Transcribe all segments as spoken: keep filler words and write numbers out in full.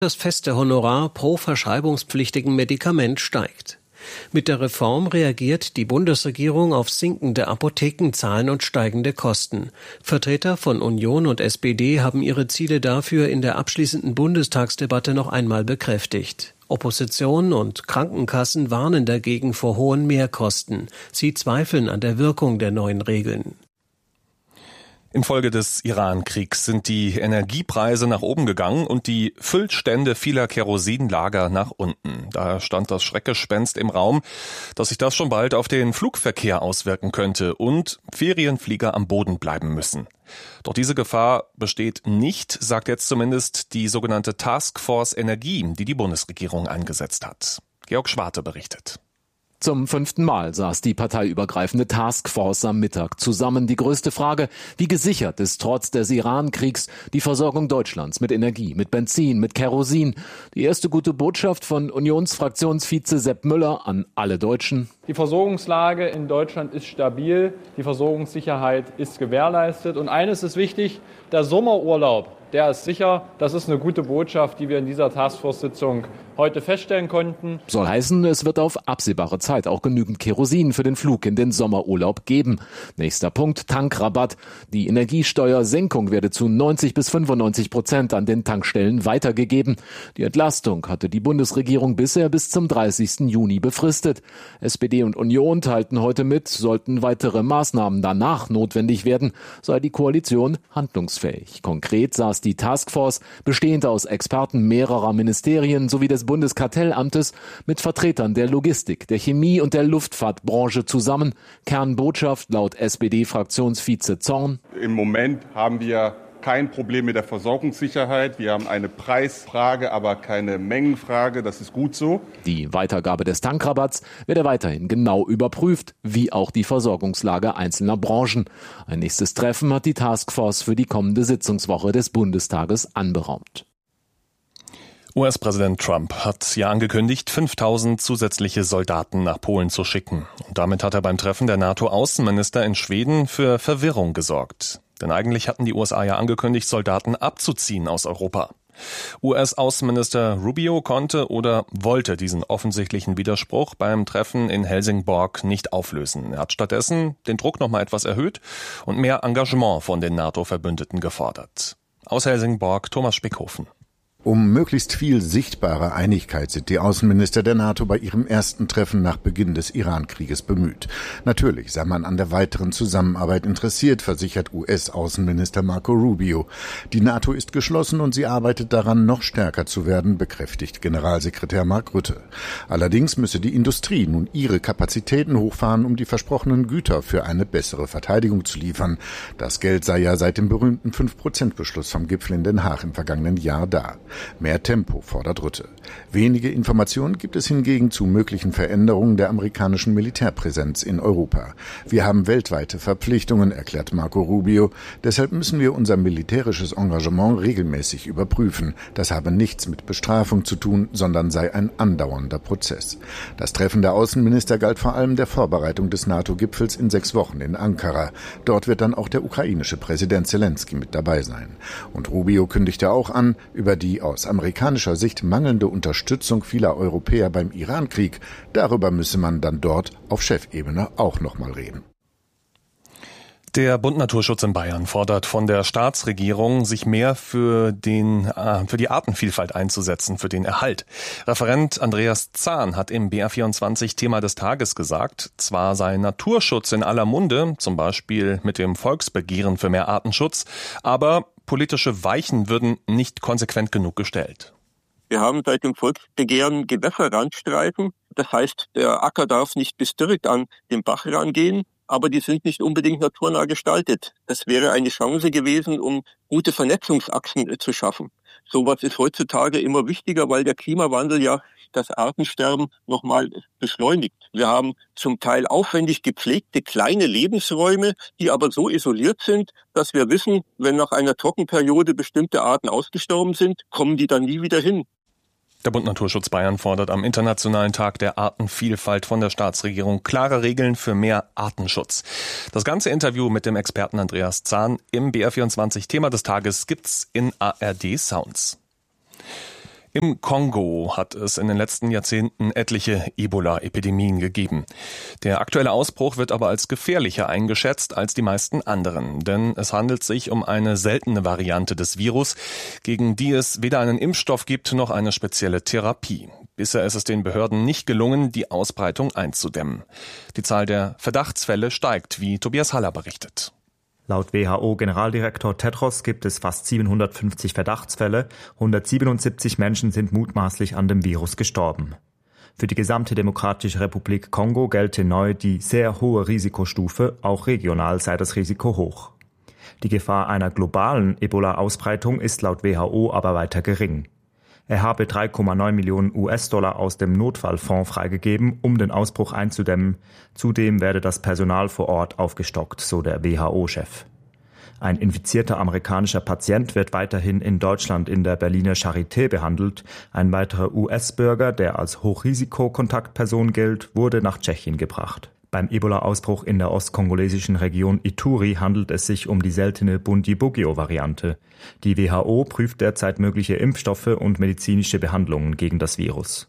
Das feste Honorar pro verschreibungspflichtigen Medikament steigt. Mit der Reform reagiert die Bundesregierung auf sinkende Apothekenzahlen und steigende Kosten. Vertreter von Union und S P D haben ihre Ziele dafür in der abschließenden Bundestagsdebatte noch einmal bekräftigt. Opposition und Krankenkassen warnen dagegen vor hohen Mehrkosten. Sie zweifeln an der Wirkung der neuen Regeln. Infolge des Iran-Kriegs sind die Energiepreise nach oben gegangen und die Füllstände vieler Kerosinlager nach unten. Da stand das Schreckgespenst im Raum, dass sich das schon bald auf den Flugverkehr auswirken könnte und Ferienflieger am Boden bleiben müssen. Doch diese Gefahr besteht nicht, sagt jetzt zumindest die sogenannte Taskforce Energie, die die Bundesregierung eingesetzt hat. Georg Schwarte berichtet. Zum fünften Mal saß die parteiübergreifende Taskforce am Mittag zusammen. Die größte Frage: Wie gesichert ist trotz des Iran-Kriegs die Versorgung Deutschlands mit Energie, mit Benzin, mit Kerosin? Die erste gute Botschaft von Unionsfraktionsvize Sepp Müller an alle Deutschen: Die Versorgungslage in Deutschland ist stabil, die Versorgungssicherheit ist gewährleistet. Und eines ist wichtig: Der Sommerurlaub, der ist sicher. Das ist eine gute Botschaft, die wir in dieser Taskforce-Sitzung heute feststellen konnten. Soll heißen, es wird auf absehbare Zeit auch genügend Kerosin für den Flug in den Sommerurlaub geben. Nächster Punkt: Tankrabatt. Die Energiesteuersenkung werde zu neunzig bis fünfundneunzig Prozent an den Tankstellen weitergegeben. Die Entlastung hatte die Bundesregierung bisher bis zum dreißigsten Juni befristet. S P D und Union teilten heute mit, sollten weitere Maßnahmen danach notwendig werden, sei die Koalition handlungsfähig. Konkret saß die Taskforce, bestehend aus Experten mehrerer Ministerien sowie des Bundeskartellamtes, mit Vertretern der Logistik, der Chemie und der Luftfahrtbranche zusammen. Kernbotschaft laut S P D-Fraktionsvize Zorn: Im Moment haben wir kein Problem mit der Versorgungssicherheit. Wir haben eine Preisfrage, aber keine Mengenfrage. Das ist gut so. Die Weitergabe des Tankrabatts werde weiterhin genau überprüft, wie auch die Versorgungslage einzelner Branchen. Ein nächstes Treffen hat die Taskforce für die kommende Sitzungswoche des Bundestages anberaumt. U S-Präsident Trump hat ja angekündigt, fünftausend zusätzliche Soldaten nach Polen zu schicken. Und damit hat er beim Treffen der NATO-Außenminister in Schweden für Verwirrung gesorgt. Denn eigentlich hatten die U S A ja angekündigt, Soldaten abzuziehen aus Europa. U S-Außenminister Rubio konnte oder wollte diesen offensichtlichen Widerspruch beim Treffen in Helsingborg nicht auflösen. Er hat stattdessen den Druck noch mal etwas erhöht und mehr Engagement von den NATO-Verbündeten gefordert. Aus Helsingborg, Thomas Spickhofen. Um möglichst viel sichtbare Einigkeit sind die Außenminister der NATO bei ihrem ersten Treffen nach Beginn des Iran-Krieges bemüht. Natürlich sei man an der weiteren Zusammenarbeit interessiert, versichert U S-Außenminister Marco Rubio. Die NATO ist geschlossen und sie arbeitet daran, noch stärker zu werden, bekräftigt Generalsekretär Mark Rutte. Allerdings müsse die Industrie nun ihre Kapazitäten hochfahren, um die versprochenen Güter für eine bessere Verteidigung zu liefern. Das Geld sei ja seit dem berühmten fünf Prozent Beschluss vom Gipfel in Den Haag im vergangenen Jahr da. Mehr Tempo fordert Rutte. Wenige Informationen gibt es hingegen zu möglichen Veränderungen der amerikanischen Militärpräsenz in Europa. Wir haben weltweite Verpflichtungen, erklärt Marco Rubio. Deshalb müssen wir unser militärisches Engagement regelmäßig überprüfen. Das habe nichts mit Bestrafung zu tun, sondern sei ein andauernder Prozess. Das Treffen der Außenminister galt vor allem der Vorbereitung des NATO-Gipfels in sechs Wochen in Ankara. Dort wird dann auch der ukrainische Präsident Zelensky mit dabei sein. Und Rubio kündigte auch an, über die aus amerikanischer Sicht mangelnde Unterstützung vieler Europäer beim Iran-Krieg, darüber müsse man dann dort auf Chefebene auch noch mal reden. Der Bund Naturschutz in Bayern fordert von der Staatsregierung, sich mehr für den äh, für die Artenvielfalt einzusetzen, für den Erhalt. Referent Andreas Zahn hat im B R vierundzwanzig Thema des Tages gesagt, zwar sei Naturschutz in aller Munde, zum Beispiel mit dem Volksbegehren für mehr Artenschutz, aber politische Weichen würden nicht konsequent genug gestellt. Wir haben seit dem Volksbegehren Gewässerrandstreifen. Das heißt, der Acker darf nicht bis direkt an den Bach rangehen, aber die sind nicht unbedingt naturnah gestaltet. Das wäre eine Chance gewesen, um gute Vernetzungsachsen zu schaffen. Sowas ist heutzutage immer wichtiger, weil der Klimawandel ja das Artensterben nochmal beschleunigt. Wir haben zum Teil aufwendig gepflegte kleine Lebensräume, die aber so isoliert sind, dass wir wissen, wenn nach einer Trockenperiode bestimmte Arten ausgestorben sind, kommen die dann nie wieder hin. Der Bund Naturschutz Bayern fordert am Internationalen Tag der Artenvielfalt von der Staatsregierung klare Regeln für mehr Artenschutz. Das ganze Interview mit dem Experten Andreas Zahn im B R vierundzwanzig Thema des Tages gibt's in A R D Sounds. Im Kongo hat es in den letzten Jahrzehnten etliche Ebola-Epidemien gegeben. Der aktuelle Ausbruch wird aber als gefährlicher eingeschätzt als die meisten anderen, denn es handelt sich um eine seltene Variante des Virus, gegen die es weder einen Impfstoff gibt noch eine spezielle Therapie. Bisher ist es den Behörden nicht gelungen, die Ausbreitung einzudämmen. Die Zahl der Verdachtsfälle steigt, wie Tobias Haller berichtet. Laut W H O-Generaldirektor Tedros gibt es fast siebenhundertfünfzig Verdachtsfälle, hundertsiebenundsiebzig Menschen sind mutmaßlich an dem Virus gestorben. Für die gesamte Demokratische Republik Kongo gelte neu die sehr hohe Risikostufe, auch regional sei das Risiko hoch. Die Gefahr einer globalen Ebola-Ausbreitung ist laut W H O aber weiter gering. Er habe drei Komma neun Millionen U S-Dollar aus dem Notfallfonds freigegeben, um den Ausbruch einzudämmen. Zudem werde das Personal vor Ort aufgestockt, so der W H O-Chef. Ein infizierter amerikanischer Patient wird weiterhin in Deutschland in der Berliner Charité behandelt. Ein weiterer U S-Bürger, der als Hochrisikokontaktperson gilt, wurde nach Tschechien gebracht. Beim Ebola-Ausbruch in der ostkongolesischen Region Ituri handelt es sich um die seltene Bundibugyo-Variante. Die W H O prüft derzeit mögliche Impfstoffe und medizinische Behandlungen gegen das Virus.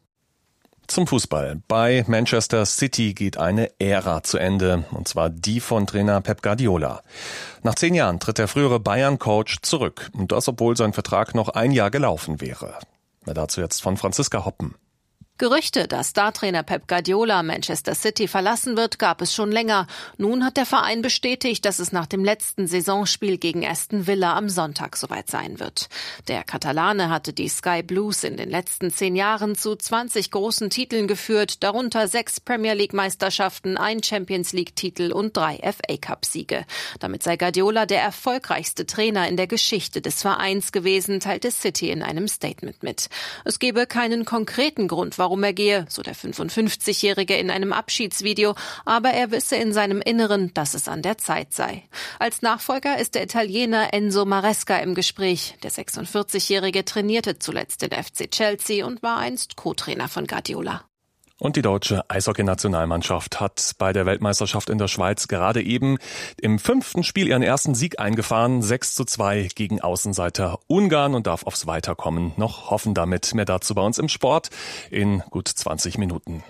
Zum Fußball. Bei Manchester City geht eine Ära zu Ende, und zwar die von Trainer Pep Guardiola. Nach zehn Jahren tritt der frühere Bayern-Coach zurück, und das, obwohl sein Vertrag noch ein Jahr gelaufen wäre. Mehr dazu jetzt von Franziska Hoppen. Gerüchte, dass Startrainer Pep Guardiola Manchester City verlassen wird, gab es schon länger. Nun hat der Verein bestätigt, dass es nach dem letzten Saisonspiel gegen Aston Villa am Sonntag soweit sein wird. Der Katalane hatte die Sky Blues in den letzten zehn Jahren zu zwanzig großen Titeln geführt, darunter sechs Premier League Meisterschaften, ein Champions League Titel und drei F A Cup Siege. Damit sei Guardiola der erfolgreichste Trainer in der Geschichte des Vereins gewesen, teilte City in einem Statement mit. Es gebe keinen konkreten Grund, warum er gehe, so der fünfundfünfzigjährige in einem Abschiedsvideo, aber er wisse in seinem Inneren, dass es an der Zeit sei. Als Nachfolger ist der Italiener Enzo Maresca im Gespräch. Der sechsundvierzigjährige trainierte zuletzt den F C Chelsea und war einst Co-Trainer von Guardiola. Und die deutsche Eishockey-Nationalmannschaft hat bei der Weltmeisterschaft in der Schweiz gerade eben im fünften Spiel ihren ersten Sieg eingefahren, sechs zu zwei gegen Außenseiter Ungarn, und darf aufs Weiterkommen noch hoffen damit. Mehr dazu bei uns im Sport in gut zwanzig Minuten.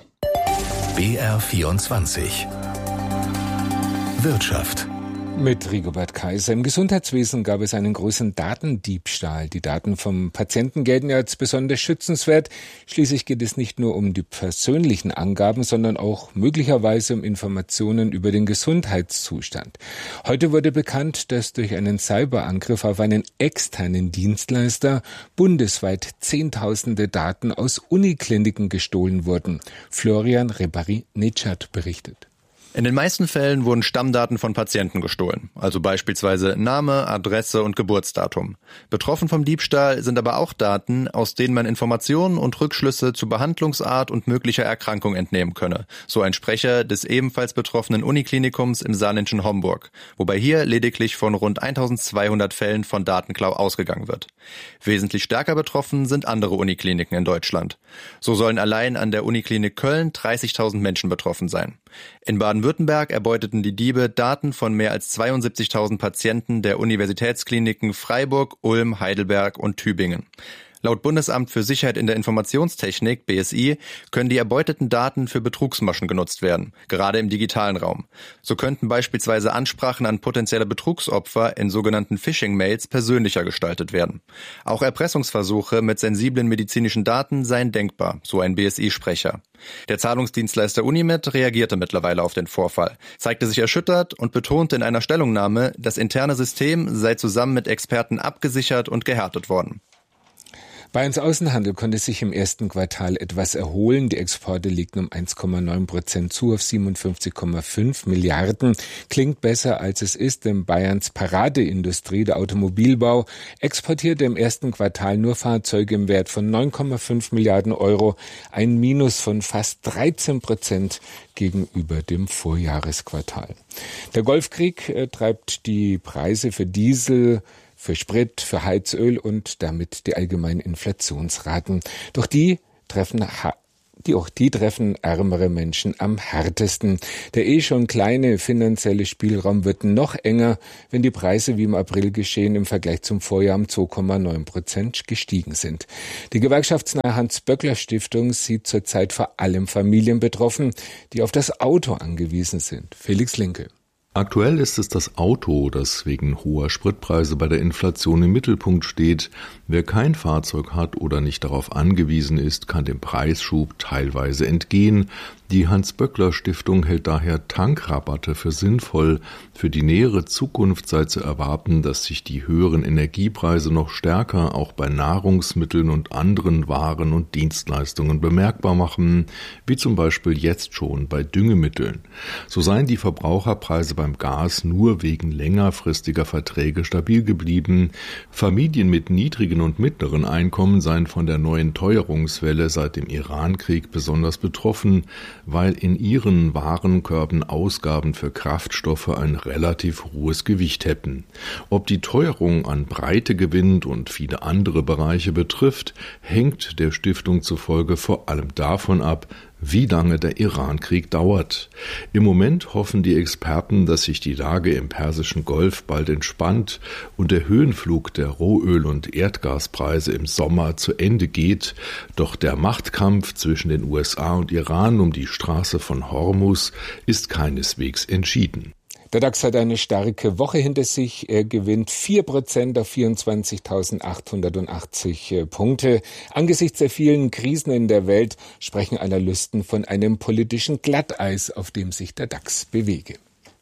B R vierundzwanzig Wirtschaft. Mit Rigobert Kaiser. Im Gesundheitswesen gab es einen großen Datendiebstahl. Die Daten vom Patienten gelten ja als besonders schützenswert. Schließlich geht es nicht nur um die persönlichen Angaben, sondern auch möglicherweise um Informationen über den Gesundheitszustand. Heute wurde bekannt, dass durch einen Cyberangriff auf einen externen Dienstleister bundesweit Zehntausende Daten aus Unikliniken gestohlen wurden. Florian Rebari-Netschat berichtet. In den meisten Fällen wurden Stammdaten von Patienten gestohlen, also beispielsweise Name, Adresse und Geburtsdatum. Betroffen vom Diebstahl sind aber auch Daten, aus denen man Informationen und Rückschlüsse zu Behandlungsart und möglicher Erkrankung entnehmen könne, so ein Sprecher des ebenfalls betroffenen Uniklinikums im saarländischen Homburg, wobei hier lediglich von rund eintausendzweihundert Fällen von Datenklau ausgegangen wird. Wesentlich stärker betroffen sind andere Unikliniken in Deutschland. So sollen allein an der Uniklinik Köln dreißigtausend Menschen betroffen sein. In Baden-Württemberg erbeuteten die Diebe Daten von mehr als zweiundsiebzigtausend Patienten der Universitätskliniken Freiburg, Ulm, Heidelberg und Tübingen. Laut Bundesamt für Sicherheit in der Informationstechnik, B S I, können die erbeuteten Daten für Betrugsmaschen genutzt werden, gerade im digitalen Raum. So könnten beispielsweise Ansprachen an potenzielle Betrugsopfer in sogenannten Phishing-Mails persönlicher gestaltet werden. Auch Erpressungsversuche mit sensiblen medizinischen Daten seien denkbar, so ein B S I-Sprecher. Der Zahlungsdienstleister Unimed reagierte mittlerweile auf den Vorfall, zeigte sich erschüttert und betonte in einer Stellungnahme, das interne System sei zusammen mit Experten abgesichert und gehärtet worden. Bayerns Außenhandel konnte sich im ersten Quartal etwas erholen. Die Exporte legten um eins Komma neun Prozent zu auf siebenundfünfzig Komma fünf Milliarden. Klingt besser, als es ist, denn Bayerns Paradeindustrie, der Automobilbau, exportierte im ersten Quartal nur Fahrzeuge im Wert von neun Komma fünf Milliarden Euro, ein Minus von fast dreizehn Prozent gegenüber dem Vorjahresquartal. Der Golfkrieg äh, treibt die Preise für Diesel, für Sprit, für Heizöl und damit die allgemeinen Inflationsraten. Doch die treffen ha- Die, auch die treffen ärmere Menschen am härtesten. Der eh schon kleine finanzielle Spielraum wird noch enger, wenn die Preise wie im April geschehen im Vergleich zum Vorjahr um zwei Komma neun Prozent gestiegen sind. Die gewerkschaftsnahe Hans-Böckler-Stiftung sieht zurzeit vor allem Familien betroffen, die auf das Auto angewiesen sind. Felix Linke. Aktuell ist es das Auto, das wegen hoher Spritpreise bei der Inflation im Mittelpunkt steht. Wer kein Fahrzeug hat oder nicht darauf angewiesen ist, kann dem Preisschub teilweise entgehen. Die Hans-Böckler-Stiftung hält daher Tankrabatte für sinnvoll. Für die nähere Zukunft sei zu erwarten, dass sich die höheren Energiepreise noch stärker auch bei Nahrungsmitteln und anderen Waren und Dienstleistungen bemerkbar machen, wie zum Beispiel jetzt schon bei Düngemitteln. So seien die Verbraucherpreise beim Gas nur wegen längerfristiger Verträge stabil geblieben. Familien mit niedrigen und mittleren Einkommen seien von der neuen Teuerungswelle seit dem Irankrieg besonders betroffen, weil in ihren Warenkörben Ausgaben für Kraftstoffe ein relativ hohes Gewicht hätten. Ob die Teuerung an Breite gewinnt und viele andere Bereiche betrifft, hängt der Stiftung zufolge vor allem davon ab, wie lange der Irankrieg dauert. Im Moment hoffen die Experten, dass sich die Lage im Persischen Golf bald entspannt und der Höhenflug der Rohöl- und Erdgaspreise im Sommer zu Ende geht. Doch der Machtkampf zwischen den U S A und Iran um die Straße von Hormuz ist keineswegs entschieden. Der DAX hat eine starke Woche hinter sich. Er gewinnt vier Prozent auf vierundzwanzigtausendachthundertachtzig Punkte. Angesichts der vielen Krisen in der Welt sprechen Analysten von einem politischen Glatteis, auf dem sich der DAX bewege.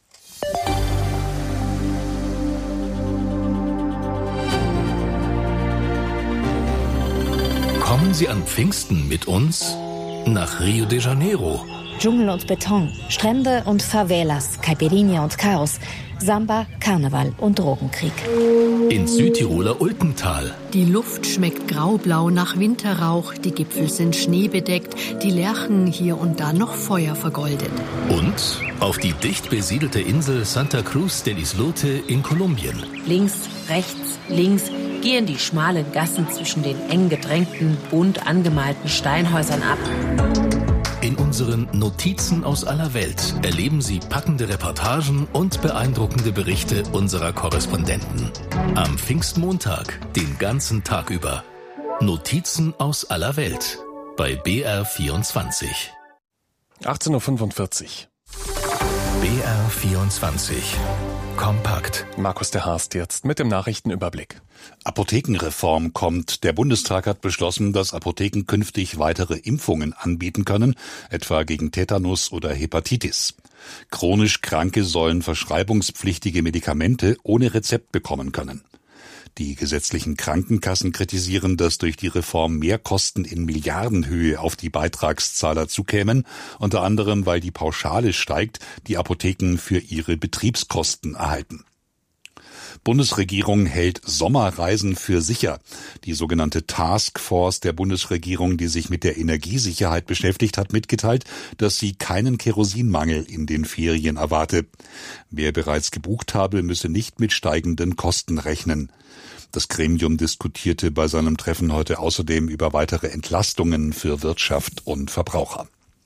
Kommen Sie an Pfingsten mit uns nach Rio de Janeiro. Dschungel und Beton, Strände und Favelas, Caipirinha und Chaos, Samba, Karneval und Drogenkrieg. Ins Südtiroler Ultental. Die Luft schmeckt graublau nach Winterrauch, die Gipfel sind schneebedeckt, die Lerchen hier und da noch Feuer vergoldet. Und auf die dicht besiedelte Insel Santa Cruz del Islote in Kolumbien. Links, rechts, links gehen die schmalen Gassen zwischen den eng gedrängten, bunt angemalten Steinhäusern ab. In unseren Notizen aus aller Welt erleben Sie packende Reportagen und beeindruckende Berichte unserer Korrespondenten. Am Pfingstmontag, den ganzen Tag über. Notizen aus aller Welt bei B R vierundzwanzig. achtzehn Uhr fünfundvierzig. B R vierundzwanzig. Kompakt. Markus de Haast jetzt mit dem Nachrichtenüberblick. Apothekenreform kommt. Der Bundestag hat beschlossen, dass Apotheken künftig weitere Impfungen anbieten können, etwa gegen Tetanus oder Hepatitis. Chronisch Kranke sollen verschreibungspflichtige Medikamente ohne Rezept bekommen können. Die gesetzlichen Krankenkassen kritisieren, dass durch die Reform mehr Kosten in Milliardenhöhe auf die Beitragszahler zukämen, unter anderem weil die Pauschale steigt, die Apotheken für ihre Betriebskosten erhalten. Bundesregierung hält Sommerreisen für sicher. Die sogenannte Taskforce der Bundesregierung, die sich mit der Energiesicherheit beschäftigt, hat mitgeteilt, dass sie keinen Kerosinmangel in den Ferien erwarte. Wer bereits gebucht habe, müsse nicht mit steigenden Kosten rechnen. Das Gremium diskutierte bei seinem Treffen heute außerdem über weitere Entlastungen für Wirtschaft und Verbraucher.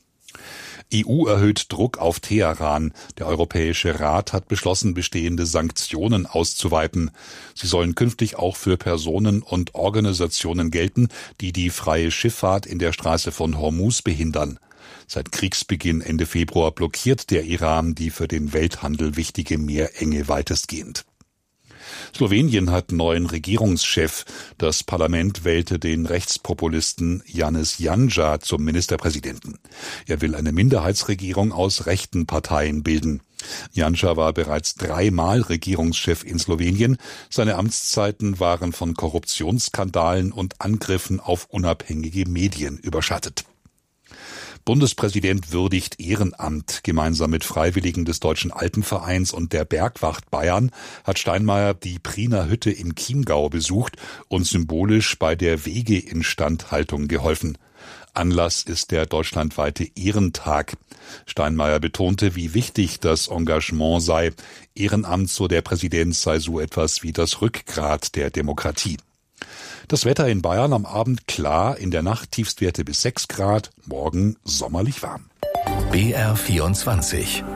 E U erhöht Druck auf Teheran. Der Europäische Rat hat beschlossen, bestehende Sanktionen auszuweiten. Sie sollen künftig auch für Personen und Organisationen gelten, die die freie Schifffahrt in der Straße von Hormuz behindern. Seit Kriegsbeginn Ende Februar blockiert der Iran die für den Welthandel wichtige Meerenge weitestgehend. Slowenien hat neuen Regierungschef. Das Parlament wählte den Rechtspopulisten Janez Janša zum Ministerpräsidenten. Er will eine Minderheitsregierung aus rechten Parteien bilden. Janša war bereits dreimal Regierungschef in Slowenien. Seine Amtszeiten waren von Korruptionsskandalen und Angriffen auf unabhängige Medien überschattet. Bundespräsident würdigt Ehrenamt. Gemeinsam mit Freiwilligen des Deutschen Alpenvereins und der Bergwacht Bayern hat Steinmeier die Priener Hütte im Chiemgau besucht und symbolisch bei der Wegeinstandhaltung geholfen. Anlass ist der deutschlandweite Ehrentag. Steinmeier betonte, wie wichtig das Engagement sei. Ehrenamt, so der Präsident, sei so etwas wie das Rückgrat der Demokratie. Das Wetter in Bayern am Abend klar, in der Nacht Tiefstwerte bis sechs Grad, morgen sommerlich warm. B R vierundzwanzig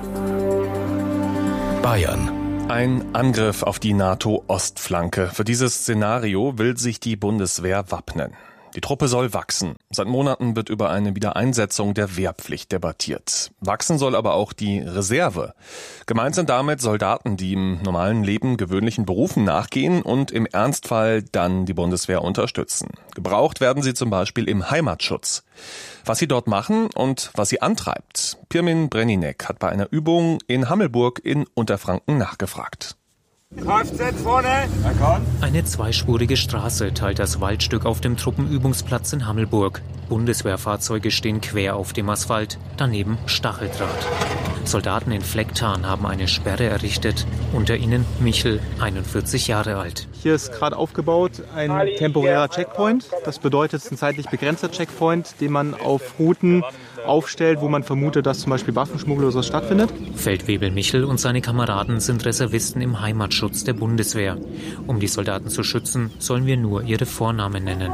Bayern. Ein Angriff auf die NATO-Ostflanke. Für dieses Szenario will sich die Bundeswehr wappnen. Die Truppe soll wachsen. Seit Monaten wird über eine Wiedereinsetzung der Wehrpflicht debattiert. Wachsen soll aber auch die Reserve. Gemeint sind damit Soldaten, die im normalen Leben gewöhnlichen Berufen nachgehen und im Ernstfall dann die Bundeswehr unterstützen. Gebraucht werden sie zum Beispiel im Heimatschutz. Was sie dort machen und was sie antreibt, Pirmin Breninek hat bei einer Übung in Hammelburg in Unterfranken nachgefragt. Kfz vorne. Eine zweispurige Straße teilt das Waldstück auf dem Truppenübungsplatz in Hammelburg. Bundeswehrfahrzeuge stehen quer auf dem Asphalt, daneben Stacheldraht. Soldaten in Flecktarn haben eine Sperre errichtet, unter ihnen Michel, einundvierzig Jahre alt. Hier ist gerade aufgebaut ein temporärer Checkpoint. Das bedeutet, es ist ein zeitlich begrenzter Checkpoint, den man auf Routen aufstellt, wo man vermutet, dass zum Beispiel Waffenschmuggel oder so stattfindet. Feldwebel Michel und seine Kameraden sind Reservisten im Heimatschutz der Bundeswehr. Um die Soldaten zu schützen, sollen wir nur ihre Vornamen nennen.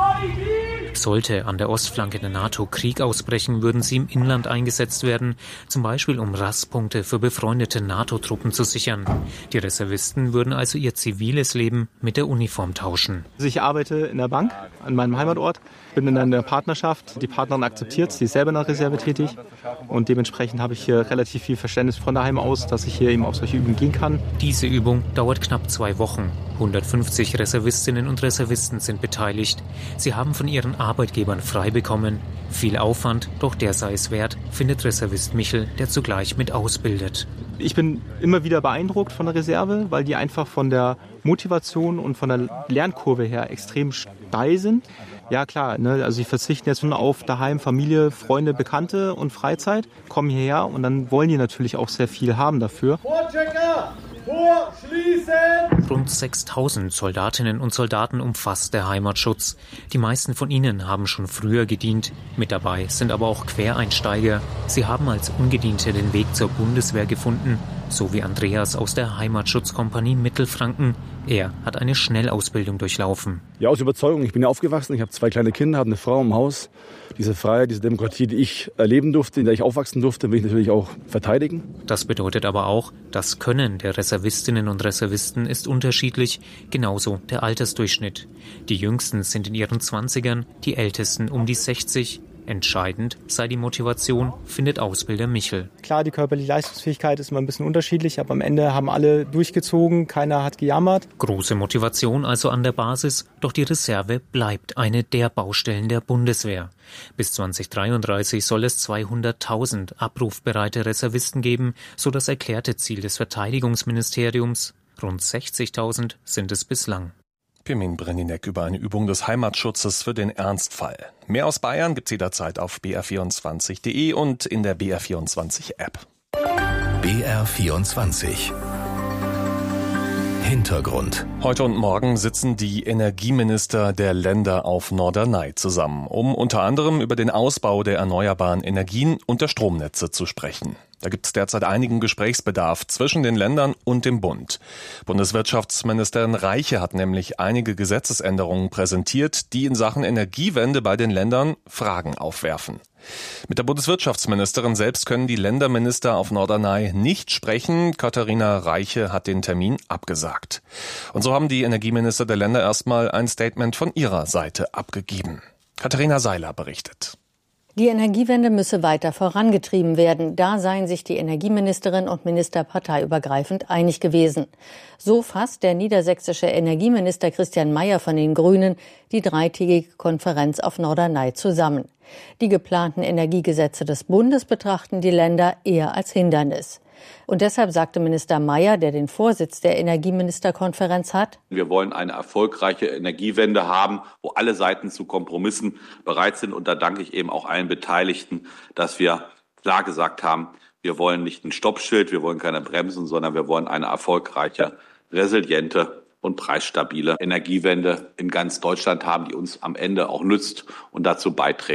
Sollte an der Ostflanke der NATO Krieg ausbrechen, würden sie im Inland eingesetzt werden, zum Beispiel um Rastpunkte für befreundete NATO-Truppen zu sichern. Die Reservisten würden also ihr ziviles Leben mit der Uniform tauschen. Also ich arbeite in der Bank an meinem Heimatort, bin in einer Partnerschaft. Die Partnerin akzeptiert, sie ist selber in der Reserve tätig und dementsprechend habe ich hier relativ viel Verständnis von daheim aus, dass ich hier eben auf solche Übungen gehen kann. Diese Übung dauert knapp zwei Wochen. hundertfünfzig Reservistinnen und Reservisten sind beteiligt. Sie haben von ihren Arbeitgebern frei bekommen. Viel Aufwand, doch der sei es wert, findet Reservist Michel, der zugleich mit ausbildet. Ich bin immer wieder beeindruckt von der Reserve, weil die einfach von der Motivation und von der Lernkurve her extrem steil sind. Ja klar, ne, also sie verzichten jetzt nur auf daheim Familie, Freunde, Bekannte und Freizeit, kommen hierher und dann wollen die natürlich auch sehr viel haben dafür. Vorchecker! Vorschließen! Rund sechstausend Soldatinnen und Soldaten umfasst der Heimatschutz. Die meisten von ihnen haben schon früher gedient. Mit dabei sind aber auch Quereinsteiger. Sie haben als Ungediente den Weg zur Bundeswehr gefunden, so wie Andreas aus der Heimatschutzkompanie Mittelfranken. Er hat eine Schnellausbildung durchlaufen. Ja, aus Überzeugung. Ich bin ja aufgewachsen. Ich habe zwei kleine Kinder, habe eine Frau im Haus. Diese Freiheit, diese Demokratie, die ich erleben durfte, in der ich aufwachsen durfte, will ich natürlich auch verteidigen. Das bedeutet aber auch, das Können der Reservistinnen und Reservisten ist unterschiedlich, genauso der Altersdurchschnitt. Die Jüngsten sind in ihren Zwanzigern, die Ältesten um die sechzig. Entscheidend sei die Motivation, findet Ausbilder Michel. Klar, die körperliche Leistungsfähigkeit ist immer ein bisschen unterschiedlich, aber am Ende haben alle durchgezogen, keiner hat gejammert. Große Motivation also an der Basis, doch die Reserve bleibt eine der Baustellen der Bundeswehr. Bis zweitausenddreiunddreißig soll es zweihunderttausend abrufbereite Reservisten geben, so das erklärte Ziel des Verteidigungsministeriums. Rund sechzigtausend sind es bislang. Pirmin Breninek über eine Übung des Heimatschutzes für den Ernstfall. Mehr aus Bayern gibt's jederzeit auf b r vierundzwanzig punkt d e und in der B R vierundzwanzig App. B R vierundzwanzig Hintergrund. Heute und morgen sitzen die Energieminister der Länder auf Norderney zusammen, um unter anderem über den Ausbau der erneuerbaren Energien und der Stromnetze zu sprechen. Da gibt es derzeit einigen Gesprächsbedarf zwischen den Ländern und dem Bund. Bundeswirtschaftsministerin Reiche hat nämlich einige Gesetzesänderungen präsentiert, die in Sachen Energiewende bei den Ländern Fragen aufwerfen. Mit der Bundeswirtschaftsministerin selbst können die Länderminister auf Norderney nicht sprechen. Katharina Reiche hat den Termin abgesagt. Und so haben die Energieminister der Länder erstmal ein Statement von ihrer Seite abgegeben. Katharina Seiler berichtet. Die Energiewende müsse weiter vorangetrieben werden. Da seien sich die Energieministerin und Minister parteiübergreifend einig gewesen. So fasst der niedersächsische Energieminister Christian Mayer von den Grünen die dreitägige Konferenz auf Norderney zusammen. Die geplanten Energiegesetze des Bundes betrachten die Länder eher als Hindernis. Und deshalb sagte Minister Mayer, der den Vorsitz der Energieministerkonferenz hat: Wir wollen eine erfolgreiche Energiewende haben, wo alle Seiten zu Kompromissen bereit sind. Und da danke ich eben auch allen Beteiligten, dass wir klar gesagt haben, wir wollen nicht ein Stoppschild, wir wollen keine Bremsen, sondern wir wollen eine erfolgreiche, resiliente und preisstabile Energiewende in ganz Deutschland haben, die uns am Ende auch nützt und dazu beiträgt,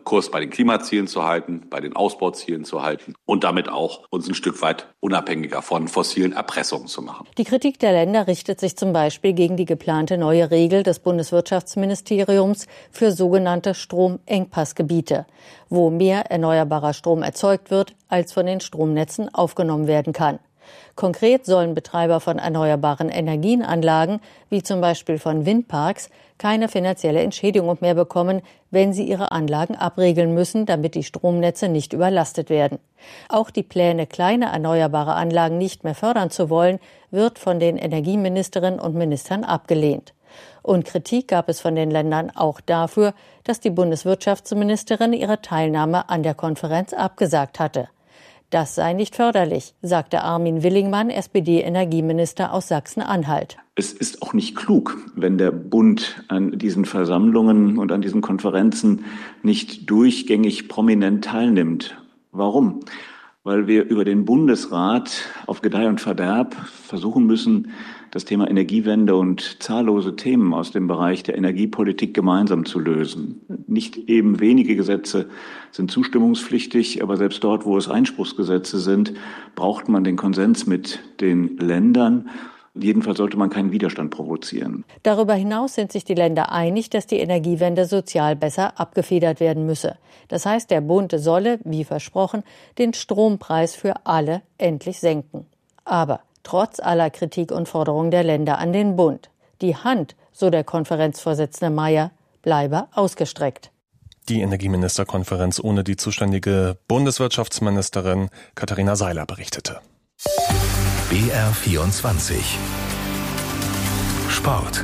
Kurs bei den Klimazielen zu halten, bei den Ausbauzielen zu halten und damit auch uns ein Stück weit unabhängiger von fossilen Erpressungen zu machen. Die Kritik der Länder richtet sich zum Beispiel gegen die geplante neue Regel des Bundeswirtschaftsministeriums für sogenannte Stromengpassgebiete, wo mehr erneuerbarer Strom erzeugt wird, als von den Stromnetzen aufgenommen werden kann. Konkret sollen Betreiber von erneuerbaren Energienanlagen, wie zum Beispiel von Windparks, keine finanzielle Entschädigung mehr bekommen, wenn sie ihre Anlagen abregeln müssen, damit die Stromnetze nicht überlastet werden. Auch die Pläne, kleine erneuerbare Anlagen nicht mehr fördern zu wollen, wird von den Energieministerinnen und Ministern abgelehnt. Und Kritik gab es von den Ländern auch dafür, dass die Bundeswirtschaftsministerin ihre Teilnahme an der Konferenz abgesagt hatte. Das sei nicht förderlich, sagte Armin Willingmann, S P D-Energieminister aus Sachsen-Anhalt. Es ist auch nicht klug, wenn der Bund an diesen Versammlungen und an diesen Konferenzen nicht durchgängig prominent teilnimmt. Warum? Weil wir über den Bundesrat auf Gedeih und Verderb versuchen müssen, das Thema Energiewende und zahllose Themen aus dem Bereich der Energiepolitik gemeinsam zu lösen. Nicht eben wenige Gesetze sind zustimmungspflichtig, aber selbst dort, wo es Einspruchsgesetze sind, braucht man den Konsens mit den Ländern. Jedenfalls sollte man keinen Widerstand provozieren. Darüber hinaus sind sich die Länder einig, dass die Energiewende sozial besser abgefedert werden müsse. Das heißt, der Bund solle, wie versprochen, den Strompreis für alle endlich senken. Aber trotz aller Kritik und Forderungen der Länder an den Bund, die Hand, so der Konferenzvorsitzende Mayer, bleibe ausgestreckt. Die Energieministerkonferenz ohne die zuständige Bundeswirtschaftsministerin Katharina Seiler berichtete. B R vierundzwanzig Sport.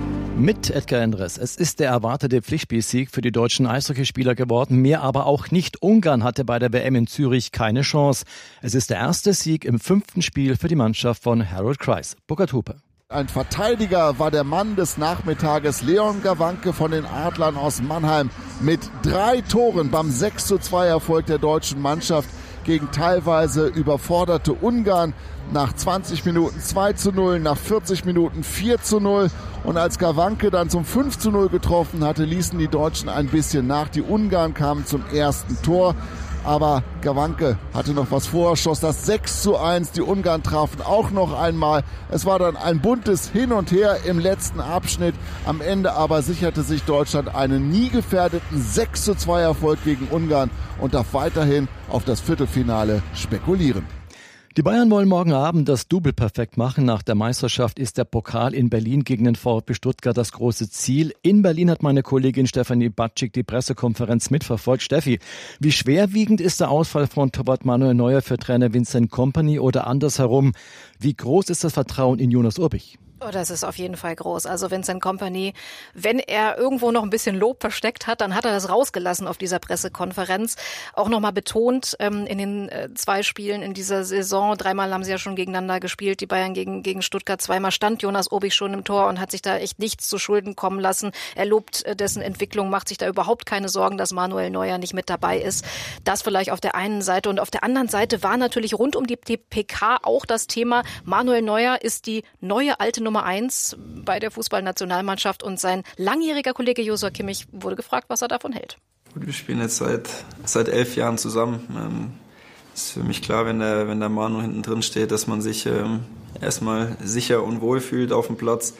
Mit Edgar Endres. Es ist der erwartete Pflichtspielsieg für die deutschen Eishockeyspieler geworden. Mehr aber auch nicht. Ungarn hatte bei der W M in Zürich keine Chance. Es ist der erste Sieg im fünften Spiel für die Mannschaft von Harold Kreis. Burkhard Hupe. Ein Verteidiger war der Mann des Nachmittages, Leon Gawanke von den Adlern aus Mannheim. Mit drei Toren beim sechs zu zwei Erfolg der deutschen Mannschaft gegen teilweise überforderte Ungarn. Nach zwanzig Minuten zwei zu null, nach vierzig Minuten vier zu null. Und als Gawanke dann zum fünf zu null getroffen hatte, ließen die Deutschen ein bisschen nach. Die Ungarn kamen zum ersten Tor. Aber Gawanke hatte noch was vor, schoss das sechs zu eins. Die Ungarn trafen auch noch einmal. Es war dann ein buntes Hin und Her im letzten Abschnitt. Am Ende aber sicherte sich Deutschland einen nie gefährdeten sechs zu zwei Erfolg gegen Ungarn und darf weiterhin auf das Viertelfinale spekulieren. Die Bayern wollen morgen Abend das Double perfekt machen. Nach der Meisterschaft ist der Pokal in Berlin gegen den VfB Stuttgart das große Ziel. In Berlin hat meine Kollegin Stefanie Batschik die Pressekonferenz mitverfolgt. Steffi, wie schwerwiegend ist der Ausfall von Torwart Manuel Neuer für Trainer Vincent Kompany oder andersherum? Wie groß ist das Vertrauen in Jonas Urbich? Oh, das ist auf jeden Fall groß. Also Vincent Kompany, wenn er irgendwo noch ein bisschen Lob versteckt hat, dann hat er das rausgelassen auf dieser Pressekonferenz. Auch nochmal betont, ähm, in den äh, zwei Spielen in dieser Saison, dreimal haben sie ja schon gegeneinander gespielt, die Bayern gegen gegen Stuttgart, zweimal stand Jonas Urbich schon im Tor und hat sich da echt nichts zu Schulden kommen lassen. Er lobt äh, dessen Entwicklung, macht sich da überhaupt keine Sorgen, dass Manuel Neuer nicht mit dabei ist. Das vielleicht auf der einen Seite. Und auf der anderen Seite war natürlich rund um die, die P K auch das Thema, Manuel Neuer ist die neue alte Nummer eins bei der Fußballnationalmannschaft und sein langjähriger Kollege Joshua Kimmich wurde gefragt, was er davon hält. Gut, wir spielen jetzt seit seit elf Jahren zusammen. Ähm, ist für mich klar, wenn der wenn der Manu hinten drin steht, dass man sich ähm, erstmal sicher und wohl fühlt auf dem Platz.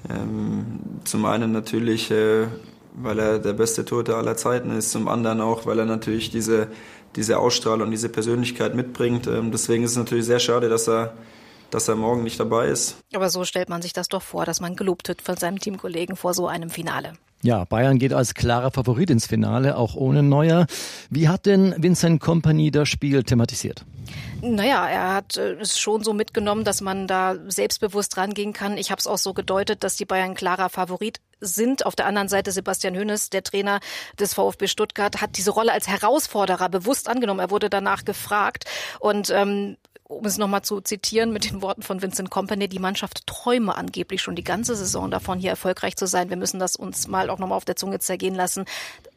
Ähm, zum einen natürlich, äh, weil er der beste Torhüter aller Zeiten ist, zum anderen auch, weil er natürlich diese diese Ausstrahlung und diese Persönlichkeit mitbringt. Ähm, deswegen ist es natürlich sehr schade, dass er dass er morgen nicht dabei ist. Aber so stellt man sich das doch vor, dass man gelobt wird von seinem Teamkollegen vor so einem Finale. Ja, Bayern geht als klarer Favorit ins Finale, auch ohne Neuer. Wie hat denn Vincent Kompany das Spiel thematisiert? Naja, er hat es schon so mitgenommen, dass man da selbstbewusst rangehen kann. Ich habe es auch so gedeutet, dass die Bayern klarer Favorit sind. Auf der anderen Seite Sebastian Hoeneß, der Trainer des VfB Stuttgart, hat diese Rolle als Herausforderer bewusst angenommen. Er wurde danach gefragt und ähm, um es nochmal zu zitieren mit den Worten von Vincent Kompany, die Mannschaft träume angeblich schon die ganze Saison davon, hier erfolgreich zu sein. Wir müssen das uns mal auch nochmal auf der Zunge zergehen lassen.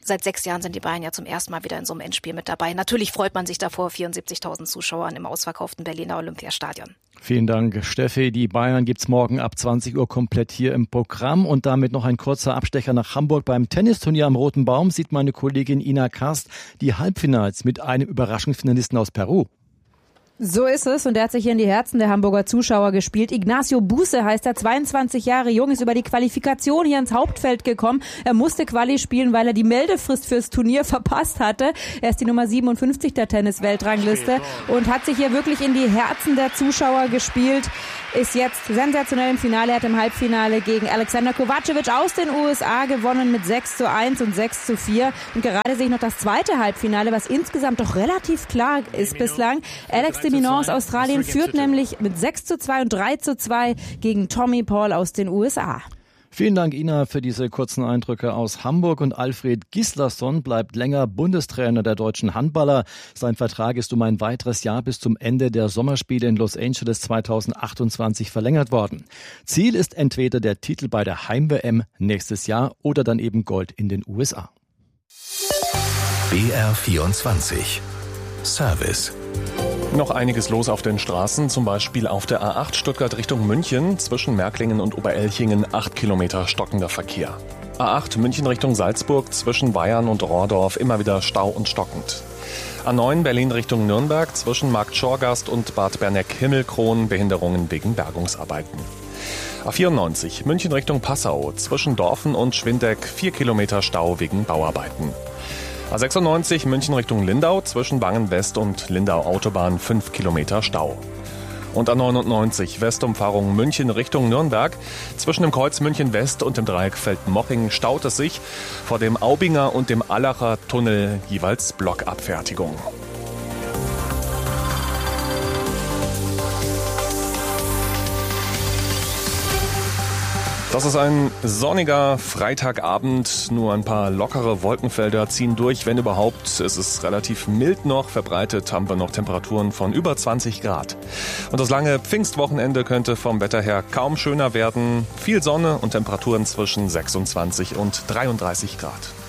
seit sechs Jahren sind die Bayern ja zum ersten Mal wieder in so einem Endspiel mit dabei. Natürlich freut man sich da vor vierundsiebzigtausend Zuschauern im ausverkauften Berliner Olympiastadion. Vielen Dank, Steffi. Die Bayern gibt's morgen ab zwanzig Uhr komplett hier im Programm. Und damit noch ein kurzer Abstecher nach Hamburg. Beim Tennisturnier am Roten Baum sieht meine Kollegin Ina Karst die Halbfinals mit einem Überraschungsfinalisten aus Peru. So ist es und der hat sich hier in die Herzen der Hamburger Zuschauer gespielt. Ignacio Buse heißt er, zweiundzwanzig Jahre jung, ist über die Qualifikation hier ins Hauptfeld gekommen. Er musste Quali spielen, weil er die Meldefrist fürs Turnier verpasst hatte. Er ist die Nummer siebenundfünfzig der Tennis-Weltrangliste und hat sich hier wirklich in die Herzen der Zuschauer gespielt. Ist jetzt sensationell im Finale. Er hat im Halbfinale gegen Alexander Kovacevic aus den U S A gewonnen mit sechs zu eins und sechs zu vier. Und gerade sehe ich noch das zweite Halbfinale, was insgesamt doch relativ klar ist bislang. Alex de Minaur aus Australien führt nämlich mit sechs zu zwei und drei zu zwei gegen Tommy Paul aus den U S A. Vielen Dank, Ina, für diese kurzen Eindrücke aus Hamburg. Und Alfred Gislason bleibt länger Bundestrainer der deutschen Handballer. Sein Vertrag ist um ein weiteres Jahr bis zum Ende der Sommerspiele in Los Angeles zweitausendachtundzwanzig verlängert worden. Ziel ist entweder der Titel bei der Heim-W M nächstes Jahr oder dann eben Gold in den U S A. B R vierundzwanzig Service. Noch einiges los auf den Straßen, zum Beispiel auf der A acht Stuttgart Richtung München, zwischen Märklingen und Oberelchingen acht Kilometer stockender Verkehr. A acht München Richtung Salzburg, zwischen Bayern und Rohrdorf immer wieder Stau und stockend. A neun Berlin Richtung Nürnberg, zwischen Markt Schorgast und Bad Berneck-Himmelkron, Behinderungen wegen Bergungsarbeiten. A vierundneunzig München Richtung Passau, zwischen Dorfen und Schwindeck vier Kilometer Stau wegen Bauarbeiten. A sechsundneunzig München Richtung Lindau, zwischen Wangen West und Lindau Autobahn fünf Kilometer Stau. Und A neunundneunzig Westumfahrung München Richtung Nürnberg, zwischen dem Kreuz München West und dem Dreieck Feldmoching staut es sich, vor dem Aubinger und dem Allacher Tunnel jeweils Blockabfertigung. Das ist ein sonniger Freitagabend, nur ein paar lockere Wolkenfelder ziehen durch, wenn überhaupt. Es ist relativ mild noch, verbreitet haben wir noch Temperaturen von über zwanzig Grad. Und das lange Pfingstwochenende könnte vom Wetter her kaum schöner werden. Viel Sonne und Temperaturen zwischen sechsundzwanzig und dreiunddreißig Grad.